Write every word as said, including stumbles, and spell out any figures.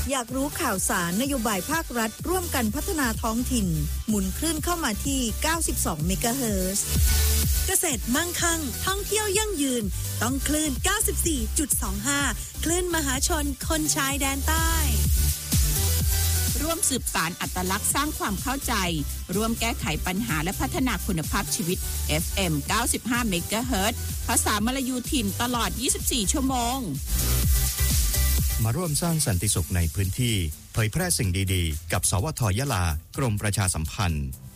อยากรู้ข่าวสารนโยบายภาครัฐร่วมกันพัฒนาท้องถิ่นหมุนคลื่นเข้ามาที่เก้าสิบสองเมกะเฮิรตซ์เกษตรมั่งคั่งท่องเที่ยวยั่งยืนต้องคลื่น เก้าสิบสี่จุดสองห้า คลื่นมหาชนคนชายแดนใต้ร่วมสืบสานอัตลักษณ์สร้างความเข้าใจร่วมแก้ไขปัญหาและพัฒนาคุณภาพชีวิต เอฟ เอ็ม เก้าสิบห้า เมกะเฮิรตซ์ภาษามลายูถิ่นตลอดยี่สิบสี่ชั่วโมงมาร่วมสร้างสันติสุขในพื้นที่เผยแพร่สิ่งดีๆกับสวทยะลากรมประชาสัมพันธ์